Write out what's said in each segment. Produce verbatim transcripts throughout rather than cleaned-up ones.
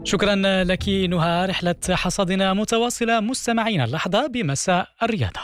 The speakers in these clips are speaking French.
شكرا لك نهى. رحلة حصادنا متواصلة مستمعين اللحظة بمساء الرياضة.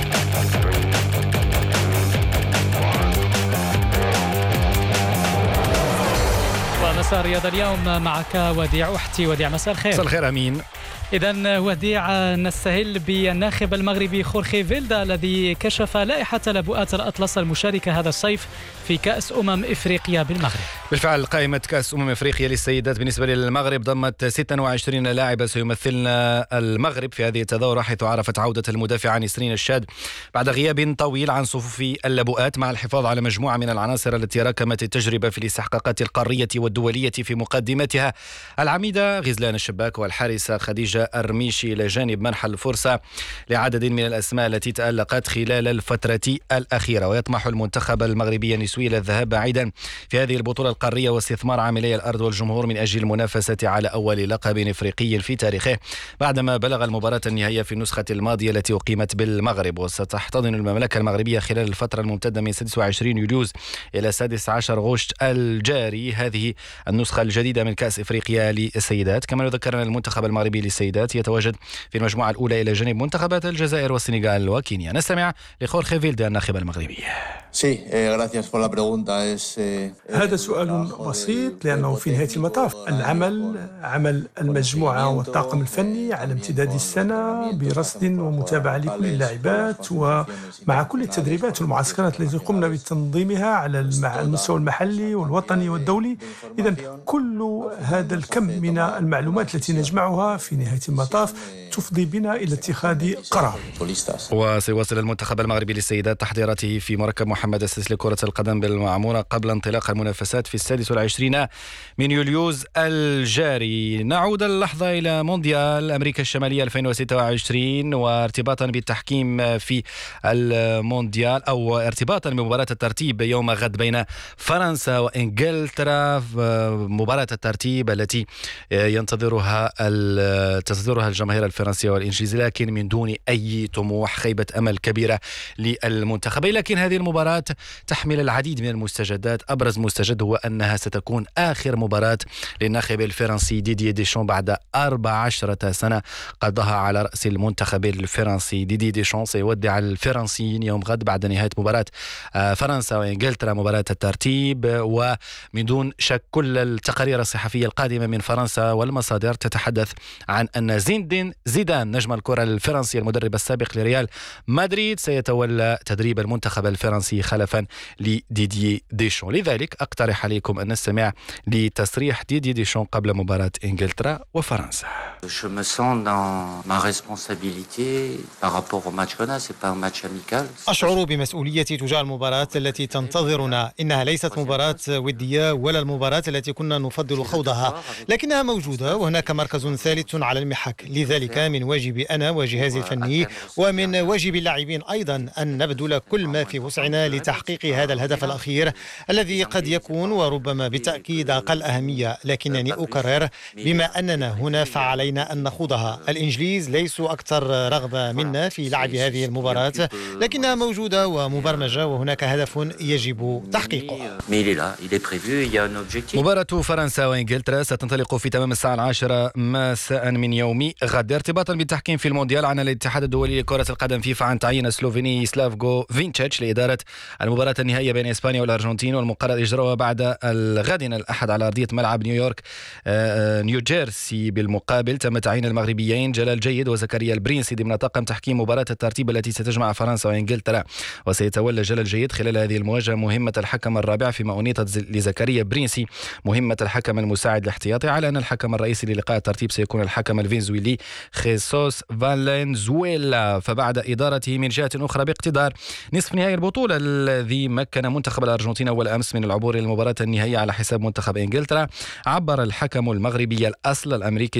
ومساء الرياضة اليوم معك وديع أحتي. وديع مساء الخير. مساء الخير أمين. إذن وديع، نستهل بالناخب المغربي خورخي فيلدا الذي كشف لائحة لبؤات الأطلس المشاركة هذا الصيف في كأس أمم إفريقيا بالمغرب. بالفعل قائمة كأس أمم إفريقيا للسيدات بالنسبة للمغرب ضمت ستة وعشرين لاعبة سيمثلن المغرب في هذه التظاهرة، حيث عرفت عودة المدافعة نسرين الشاد بعد غياب طويل عن صفوف اللبؤات، مع الحفاظ على مجموعة من العناصر التي راكمت التجربة في الاستحقاقات القارية والدولية، في مقدمتها العميدة غزلان الشباك والحارسة خديجة الرميشي، إلى جانب منح الفرصة لعدد من الأسماء التي تألقت خلال الفترة الأخيرة. ويطمح المنتخب المغربي النسوي إلى الذهاب بعيدا في هذه البطولة القارية واستثمار عاملي الأرض والجمهور من أجل المنافسة على أول لقب إفريقي في تاريخه، بعدما بلغ المباراة النهائية في النسخة الماضية التي أقيمت بالمغرب. وستحتضن المملكة المغربية خلال الفترة الممتدة من ستة وعشرين يوليوز إلى السادس عشر غشت الجاري هذه النسخة الجديدة من كأس إفريقيا للسيدات. كما يذكرنا المنتخب المغربي للسيدات يتواجد في المجموعة الأولى إلى جانب منتخبات الجزائر والسنغال وكينيا. نستمع لخورخي فيلدا الناخب المغربي. هذا سؤال بسيط، لأنه في نهاية المطاف العمل عمل المجموعة والطاقم الفني على امتداد السنة برصد ومتابعة لكل اللاعبات، ومع كل التدريبات والمعسكرات التي قمنا بتنظيمها على المستوى المحلي والوطني والدولي. إذن كل هذا الكم من المعلومات التي نجمعها في نهاية المطاف تفضي بنا إلى اتخاذ قرار. وسيواصل المنتخب المغربي للسيدات تحضيراته في مركب محمد السيسي لكرة القدم بالمعمورة قبل انطلاق المنافسات في السادس والعشرين من يوليوز الجاري. نعود اللحظة إلى مونديال أمريكا الشمالية ألفين وستة وعشرين، وارتباطا بالتحكيم في المونديال أو ارتباطا بمباراة الترتيب يوم غد بين فرنسا وإنجلترا، مباراة الترتيب التي ينتظرها تنتظرها الجماهير الفرنسية والإنجليزية، لكن من دون أي طموح، خيبة أمل كبيرة للمنتخبين. لكن هذه المباراة تحمل العديد من المستجدات. أبرز مستجد هو أنها ستكون آخر مباراة للناخب الفرنسي ديدي ديشون بعد أربع عشرة سنة قضاها على رأس المنتخب الفرنسي. ديدي ديشون سيودع الفرنسيين يوم غد بعد نهاية مباراة فرنسا وإنجلترا مباراة الترتيب. ومن دون شك كل التقارير الصحفية القادمة من فرنسا والمصادر تتحدث عن أن زين زيدان نجم الكرة الفرنسي المدرب السابق لريال مدريد سيتولى تدريب المنتخب الفرنسي خلفا لديدي ديشون. لذلك أقترح عليكم أن نستمع لتصريح ديدي ديشون قبل مباراة إنجلترا وفرنسا. Je me sens dans ma responsabilité par rapport au match qu'on a, c'est pas un match amical. أشعر بمسؤوليتي تجاه المباراة التي تنتظرنا. إنها ليست مباراة ودية ولا المباراة التي كنا نفضل خوضها، لكنها موجودة وهناك مركز ثالث على المحك. لذلك من واجبي أنا وجهازي الفني ومن واجب اللاعبين أيضا أن نبذل كل ما في وسعنا لتحقيق هذا الهدف الأخير الذي قد يكون وربما بالتأكيد أقل أهمية، لكنني أكرر بما أننا هنا فعلينا أن نخوضها. الإنجليز ليسوا أكثر رغبة منا في لعب هذه المباراة، لكنها موجودة ومبرمجة وهناك هدف يجب تحقيقه. مباراة فرنسا وإنجلترا ستنطلق في تمام الساعة العاشرة مساء من يوم غد. ارتباطا بالتحكيم في المونديال، عن الاتحاد الدولي لكرة القدم فيفا عن تعيين السلوفيني سلافغو فينتشيتش لإدارة المباراة النهائية بين إسبانيا والأرجنتين، والمقرر إجراؤها بعد الغد الأحد على أرضية ملعب نيويورك نيو جيرسي. بالمقابل تم تعيين المغربيين جلال جيد وزكريا البرنسي ضمن طاقم تحكيم مباراة الترتيب التي ستجمع فرنسا وإنجلترا. وسيتولى جلال جيد خلال هذه المواجهة مهمة الحكم الرابع، فيما أنيطت لزكريا برنسي مهمة الحكم المساعد الاحتياطي، على أن الحكم الرئيسي للقاء الترتيب سيكون الحكم الفنزويلي خيسوس فالنزويلا. فبعد إدارته من جهة أخرى باقتدار نصف نهائي البطولة الذي مكن منتخب الأرجنتين أول أمس من العبور للمباراة النهائية على حساب منتخب إنجلترا، عبر الحكم المغربي الأصل الأمريكي الجنسية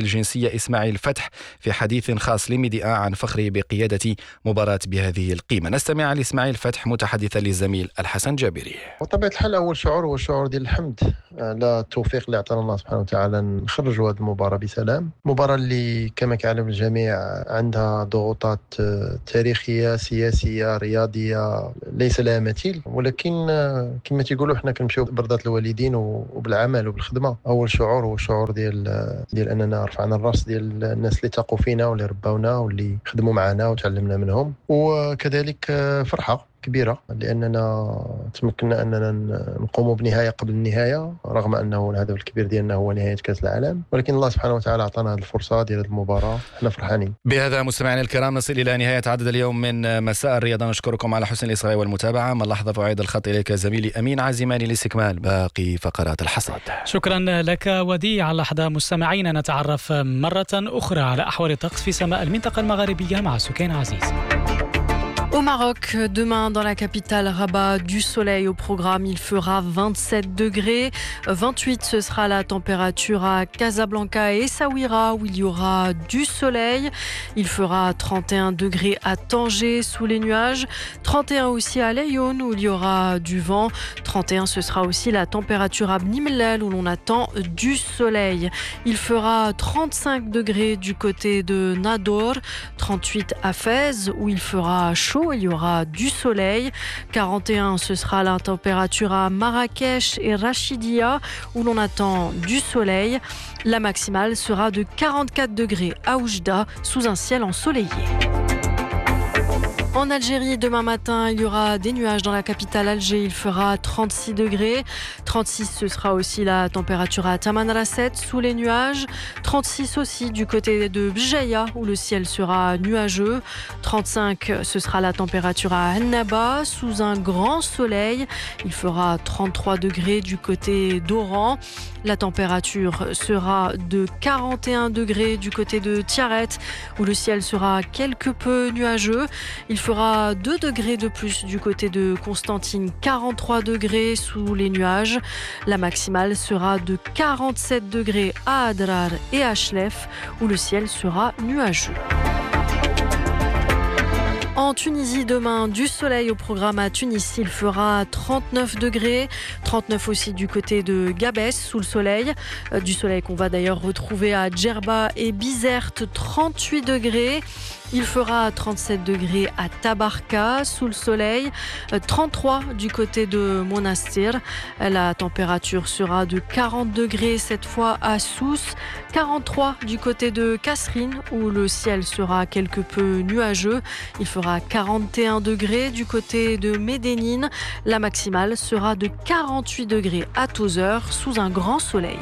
التونسية إسماعيل فتح في حديث خاص لميديا عن فخره بقيادة مباراة بهذه القيمة. نستمع لإسماعيل فتح متحدثا للزميل الحسن جابري. وطبيعة الحال أول شعور هو الشعور ديال الحمد على التوفيق اللي أعطانا الله سبحانه وتعالى نخرجوا هذه المباراة بسلام. مباراة اللي كما كيعلم الجميع عندها ضغوطات تاريخية سياسية رياضية ليس لها مثيل، ولكن كما تيقولوا حنا كنمشيو برضات الوالدين وبالعمل وبالخدمة. أول شعور هو الشعور ديال ديال أننا رفعنا الراس ديال الناس اللي تاقوا فينا واللي رباونا واللي خدموا معنا وتعلمنا منهم، وكذلك فرحة كبيرة لأننا تمكنا أننا نقوم بنهاية قبل النهاية، رغم أنه الهدف الكبير ديالنا هو نهاية كأس العالم، ولكن الله سبحانه وتعالى أعطانا هذه الفرصة ديال المباراة، احنا فرحانين. بهذا مستمعينا الكرام نصل إلى نهاية عدد اليوم من مساء الرياضة. نشكركم على حسن الإصغاء والمتابعة. من لحظة فأعيد الخط إليك زميلي أمين عزيماني لاستكمال باقي فقرات الحصاد. شكرا لك وديع. اللحظة مستمعينا نتعرف مرة أخرى على أحوال الطقس في سماء المنطقة المغاربية مع سكين عزيز. Au Maroc, demain dans la capitale Rabat, du soleil au programme, il fera vingt-sept degrés, vingt-huit ce sera la température à Casablanca et Essaouira où il y aura du soleil, il fera trente et un degrés à Tanger sous les nuages, trente et un aussi à Laayoune où il y aura du vent, trente et un ce sera aussi la température à Bni Mellal où l'on attend du soleil, il fera trente-cinq degrés du côté de Nador, trente-huit à Fès où il fera chaud, il y aura du soleil, quarante et un ce sera la température à Marrakech et Rachidia où l'on attend du soleil, la maximale sera de quarante-quatre degrés à Oujda sous un ciel ensoleillé. En Algérie, demain matin, il y aura des nuages dans la capitale Alger. Il fera trente-six degrés. trente-six, ce sera aussi la température à Tamanrasset sous les nuages. trente-six aussi du côté de Bjaïa où le ciel sera nuageux. trente-cinq, ce sera la température à Annaba sous un grand soleil. Il fera trente-trois degrés du côté d'Oran. La température sera de quarante et un degrés du côté de Tiaret où le ciel sera quelque peu nuageux. Il fera deux degrés de plus du côté de Constantine, quarante-trois degrés sous les nuages. La maximale sera de quarante-sept degrés à Adrar et à Chlef où le ciel sera nuageux. En Tunisie, demain, du soleil au programme à Tunis. Il fera trente-neuf degrés, trente-neuf aussi du côté de Gabès sous le soleil. Euh, du soleil qu'on va d'ailleurs retrouver à Djerba et Bizerte, trente-huit degrés. Il fera trente-sept degrés à Tabarka sous le soleil, trente-trois du côté de Monastir. La température sera de quarante degrés cette fois à Sousse, quarante-trois du côté de Kasserine où le ciel sera quelque peu nuageux. Il fera quarante et un degrés du côté de Médénine. La maximale sera de quarante-huit degrés à Tozeur sous un grand soleil.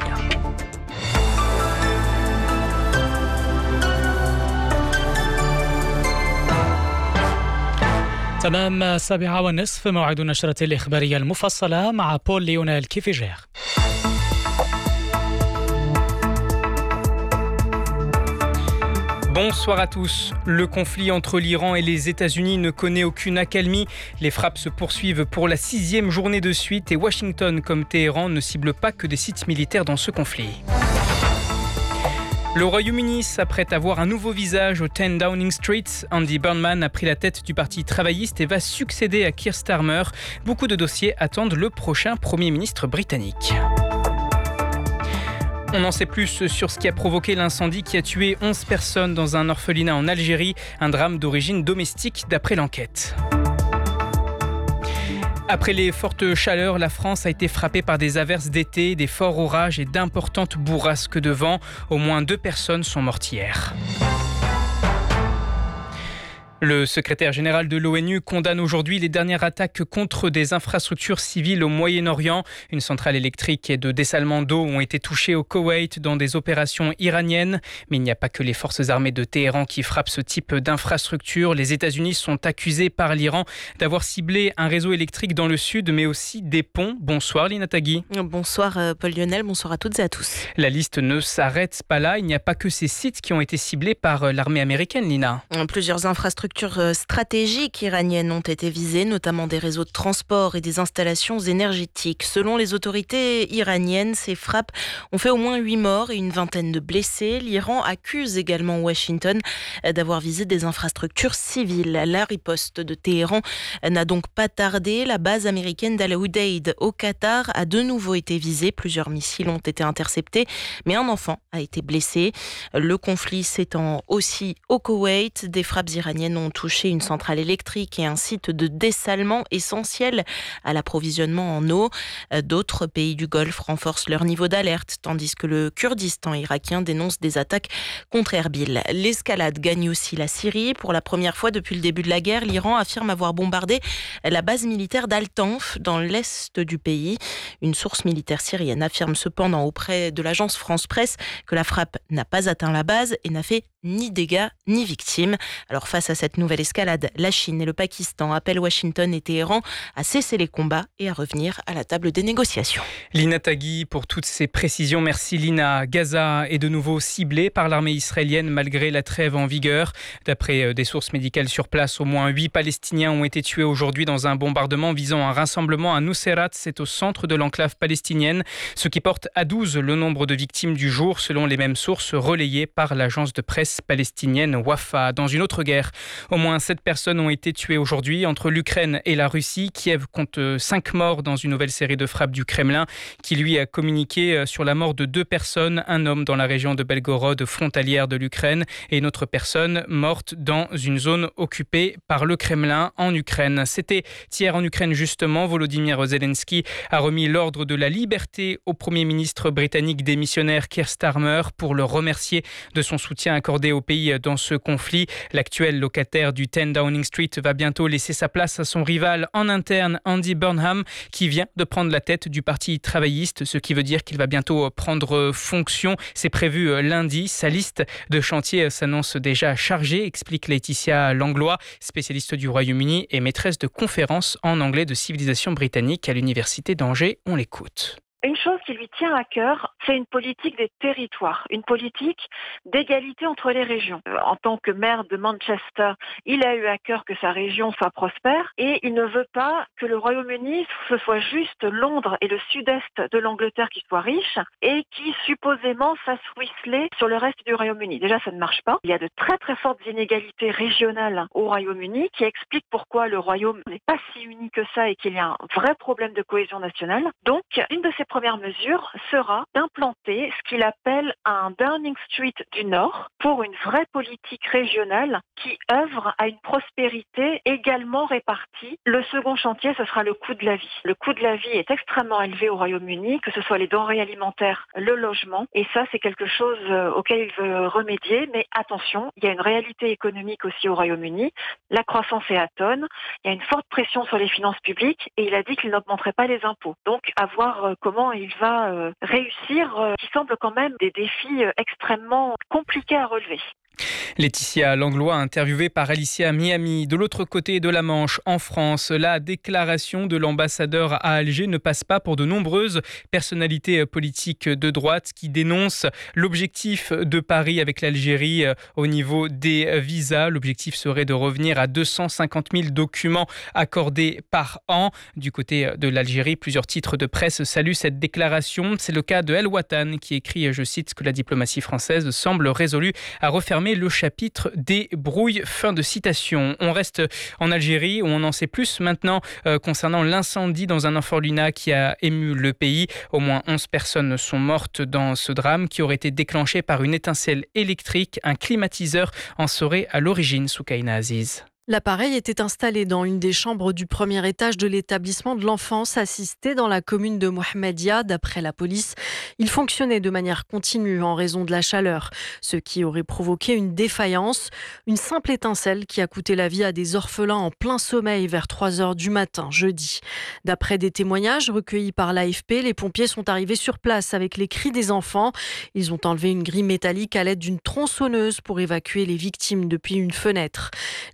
تمام السابعة والنصف موعد النشرة الإخبارية المفصلة مع بول ليونيل كيفيجير. Bonsoir à tous. Le conflit entre l'Iran et les États-Unis ne connaît aucune accalmie. Les frappes se poursuivent pour la sixième journée de suite et Washington comme Téhéran ne ciblent pas que des sites militaires dans ce conflit. Le Royaume-Uni s'apprête à voir un nouveau visage au dix Downing Street. Andy Burnham a pris la tête du parti travailliste et va succéder à Keir Starmer. Beaucoup de dossiers attendent le prochain Premier ministre britannique. On en sait plus sur ce qui a provoqué l'incendie qui a tué onze personnes dans un orphelinat en Algérie. Un drame d'origine domestique d'après l'enquête. Après les fortes chaleurs, la France a été frappée par des averses d'été, des forts orages et d'importantes bourrasques de vent. Au moins deux personnes sont mortes hier. Le secrétaire général de l'ONU condamne aujourd'hui les dernières attaques contre des infrastructures civiles au Moyen-Orient. Une centrale électrique et de dessalement d'eau ont été touchées au Koweït dans des opérations iraniennes. Mais il n'y a pas que les forces armées de Téhéran qui frappent ce type d'infrastructure. Les États-Unis sont accusés par l'Iran d'avoir ciblé un réseau électrique dans le sud, mais aussi des ponts. Bonsoir Lina Tagui. Bonsoir Paul Lionel, bonsoir à toutes et à tous. La liste ne s'arrête pas là. Il n'y a pas que ces sites qui ont été ciblés par l'armée américaine, Lina. Plusieurs infrastructures infrastructures stratégiques iraniennes ont été visées, notamment des réseaux de transport et des installations énergétiques. Selon les autorités iraniennes, ces frappes ont fait au moins huit morts et une vingtaine de blessés. L'Iran accuse également Washington d'avoir visé des infrastructures civiles. La riposte de Téhéran n'a donc pas tardé. La base américaine d'Al Udeid au Qatar a de nouveau été visée. Plusieurs missiles ont été interceptés, mais un enfant a été blessé. Le conflit s'étend aussi au Koweït. Des frappes iraniennes ont touché une centrale électrique et un site de dessalement essentiel à l'approvisionnement en eau. D'autres pays du Golfe renforcent leur niveau d'alerte, tandis que le Kurdistan irakien dénonce des attaques contre Erbil. L'escalade gagne aussi la Syrie. Pour la première fois depuis le début de la guerre, l'Iran affirme avoir bombardé la base militaire d'Al-Tanf dans l'est du pays. Une source militaire syrienne affirme cependant auprès de l'agence France Presse que la frappe n'a pas atteint la base et n'a fait ni dégâts ni victimes. Alors face à cette nouvelle escalade, la Chine et le Pakistan appellent Washington et Téhéran à cesser les combats et à revenir à la table des négociations. Lina Taghi pour toutes ces précisions. Merci Lina. Gaza est de nouveau ciblée par l'armée israélienne malgré la trêve en vigueur. D'après des sources médicales sur place, au moins huit Palestiniens ont été tués aujourd'hui dans un bombardement visant un rassemblement à Nuseirat. C'est au centre de l'enclave palestinienne, ce qui porte à douze le nombre de victimes du jour selon les mêmes sources relayées par l'agence de presse palestinienne Wafa. Dans une autre guerre, au moins sept personnes ont été tuées aujourd'hui entre l'Ukraine et la Russie. Kiev compte cinq morts dans une nouvelle série de frappes du Kremlin qui lui a communiqué sur la mort de deux personnes, un homme dans la région de Belgorod frontalière de l'Ukraine et une autre personne morte dans une zone occupée par le Kremlin en Ukraine. C'était hier en Ukraine justement. Volodymyr Zelensky a remis l'ordre de la liberté au Premier ministre britannique démissionnaire Keir Starmer pour le remercier de son soutien accordé au pays dans ce conflit. L'actuel locataire du dix Downing Street va bientôt laisser sa place à son rival en interne, Andy Burnham, qui vient de prendre la tête du parti travailliste, ce qui veut dire qu'il va bientôt prendre fonction. C'est prévu lundi. Sa liste de chantiers s'annonce déjà chargée, explique Laetitia Langlois, spécialiste du Royaume-Uni et maîtresse de conférences en anglais de civilisation britannique à l'université d'Angers. On l'écoute. Une chose qui lui tient à cœur, c'est une politique des territoires, une politique d'égalité entre les régions. En tant que maire de Manchester, il a eu à cœur que sa région soit prospère et il ne veut pas que le Royaume-Uni, ce soit juste Londres et le sud-est de l'Angleterre qui soient riches et qui supposément fassent ruisseler sur le reste du Royaume-Uni. Déjà, ça ne marche pas. Il y a de très très fortes inégalités régionales au Royaume-Uni qui expliquent pourquoi le Royaume n'est pas si uni que ça et qu'il y a un vrai problème de cohésion nationale. Donc, une de ces première mesure sera d'implanter ce qu'il appelle un Downing Street du Nord pour une vraie politique régionale qui œuvre à une prospérité également répartie. Le second chantier, ce sera le coût de la vie. Le coût de la vie est extrêmement élevé au Royaume-Uni, que ce soit les denrées alimentaires, le logement, et ça, c'est quelque chose auquel il veut remédier. Mais attention, il y a une réalité économique aussi au Royaume-Uni. La croissance est atone, il y a une forte pression sur les finances publiques et il a dit qu'il n'augmenterait pas les impôts. Donc, à voir comment il va euh, réussir, euh, qui semble quand même des défis euh, extrêmement compliqués à relever. Laetitia Langlois, interviewée par Alicia Miami. De l'autre côté de la Manche, en France, la déclaration de l'ambassadeur à Alger ne passe pas pour de nombreuses personnalités politiques de droite qui dénoncent l'objectif de Paris avec l'Algérie au niveau des visas. L'objectif serait de revenir à deux cent cinquante mille documents accordés par an. Du côté de l'Algérie, plusieurs titres de presse saluent cette déclaration. C'est le cas de El Watan qui écrit, je cite, que la diplomatie française semble résolue à refermer le chapitre des brouilles. Fin de citation. On reste en Algérie où on en sait plus maintenant euh, concernant l'incendie dans un orphelinat qui a ému le pays. Au moins onze personnes sont mortes dans ce drame qui aurait été déclenché par une étincelle électrique. Un climatiseur en serait à l'origine, Soukaina Aziz. L'appareil était installé dans une des chambres du premier étage de l'établissement de l'enfance assisté dans la commune de Mohamedia. D'après la police, il fonctionnait de manière continue en raison de la chaleur, ce qui aurait provoqué une défaillance. Une simple étincelle qui a coûté la vie à des orphelins en plein sommeil vers trois heures du matin, jeudi. D'après des témoignages recueillis par l'A F P, les pompiers sont arrivés sur place avec les cris des enfants. Ils ont enlevé une grille métallique à l'aide d'une tronçonneuse pour évacuer les victimes depuis une fenêtre. Les autorités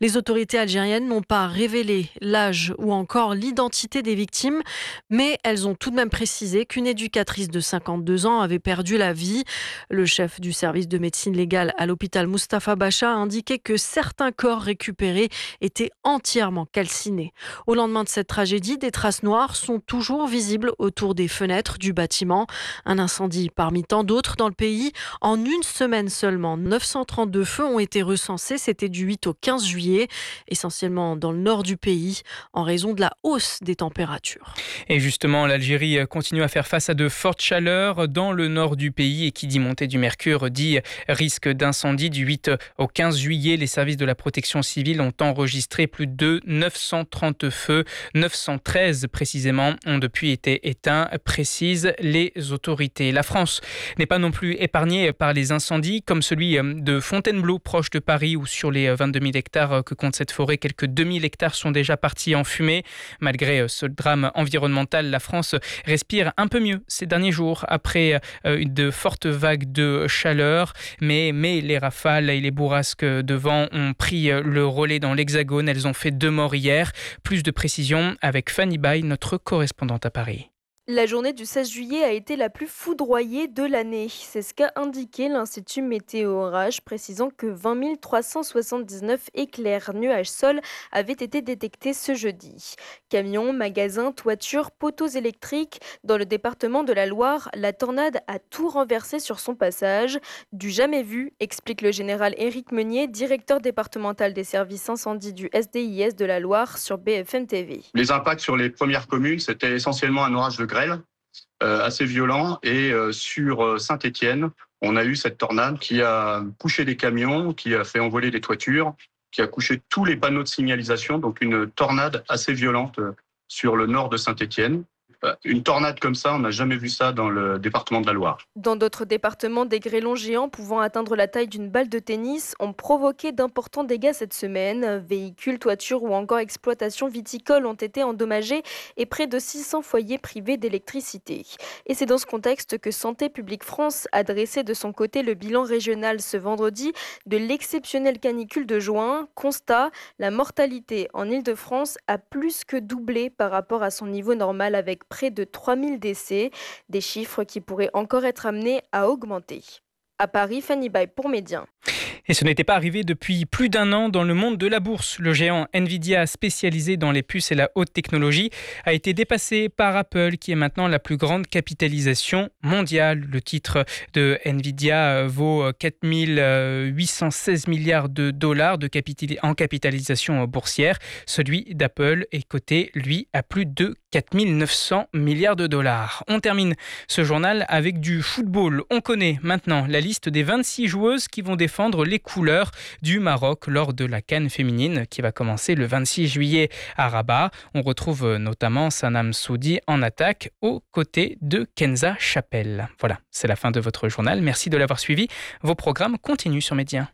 autorités algériennes n'ont pas révélé l'âge ou encore l'identité des victimes, mais elles ont tout de même précisé qu'une éducatrice de cinquante-deux ans avait perdu la vie. Le chef du service de médecine légale à l'hôpital Mustapha Bacha a indiqué que certains corps récupérés étaient entièrement calcinés. Au lendemain de cette tragédie, des traces noires sont toujours visibles autour des fenêtres du bâtiment. Un incendie parmi tant d'autres dans le pays. En une semaine seulement, neuf cent trente-deux feux ont été recensés. C'était du huit au quinze juillet, essentiellement dans le nord du pays, en raison de la hausse des températures. Et justement, l'Algérie continue à faire face à de fortes chaleurs dans le nord du pays. Et qui dit montée du mercure dit risque d'incendie. Du huit au quinze juillet, les services de la protection civile ont enregistré plus de neuf cent trente feux. neuf cent treize précisément ont depuis été éteints, précisent les autorités. La France n'est pas non plus épargnée par les incendies comme celui de Fontainebleau, proche de Paris, où sur les vingt-deux mille hectares que compte cette forêt, quelques deux mille hectares sont déjà partis en fumée. Malgré ce drame environnemental, la France respire un peu mieux ces derniers jours après de fortes vagues de chaleur. Mais, mais les rafales et les bourrasques de vent ont pris le relais dans l'Hexagone. Elles ont fait deux morts hier. Plus de précisions avec Fanny Bay, notre correspondante à Paris. La journée du seize juillet a été la plus foudroyée de l'année. C'est ce qu'a indiqué l'Institut Météo Orage, précisant que vingt mille trois cent soixante-dix-neuf éclairs nuages-sol avaient été détectés ce jeudi. Camions, magasins, toitures, poteaux électriques. Dans le département de la Loire, la tornade a tout renversé sur son passage. Du jamais vu, explique le général Éric Meunier, directeur départemental des services incendie du S D I S de la Loire sur B F M T V. Les impacts sur les premières communes, c'était essentiellement un orage de grêle euh, assez violent et euh, sur euh, Saint-Étienne, on a eu cette tornade qui a couché des camions, qui a fait envoler des toitures, qui a couché tous les panneaux de signalisation, donc une tornade assez violente euh, sur le nord de Saint-Étienne. Une tornade comme ça, on n'a jamais vu ça dans le département de la Loire. Dans d'autres départements, des grêlons géants pouvant atteindre la taille d'une balle de tennis ont provoqué d'importants dégâts cette semaine. Véhicules, toitures ou encore exploitations viticoles ont été endommagés et près de six cents foyers privés d'électricité. Et c'est dans ce contexte que Santé publique France a dressé de son côté le bilan régional ce vendredi de l'exceptionnelle canicule de juin. Constat, la mortalité en Île-de-France a plus que doublé par rapport à son niveau normal avec près de trois mille décès, des chiffres qui pourraient encore être amenés à augmenter. À Paris, Fanny Bay pour Média. Et ce n'était pas arrivé depuis plus d'un an dans le monde de la bourse. Le géant Nvidia, spécialisé dans les puces et la haute technologie, a été dépassé par Apple, qui est maintenant la plus grande capitalisation mondiale. Le titre de Nvidia vaut quatre mille huit cent seize milliards de dollars de capitali- en capitalisation boursière. Celui d'Apple est coté, lui, à plus de quatre mille neuf cents milliards de dollars. On termine ce journal avec du football. On connaît maintenant la liste des vingt-six joueuses qui vont défendre les couleurs du Maroc lors de la CAN féminine qui va commencer le vingt-six juillet à Rabat. On retrouve notamment Sanam Soudi en attaque aux côtés de Kenza Chapelle. Voilà, c'est la fin de votre journal. Merci de l'avoir suivi. Vos programmes continuent sur Média.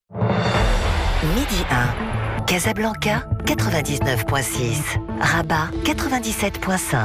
Midi un, Casablanca quatre-vingt-dix-neuf virgule six, Rabat quatre-vingt-dix-sept virgule cinq.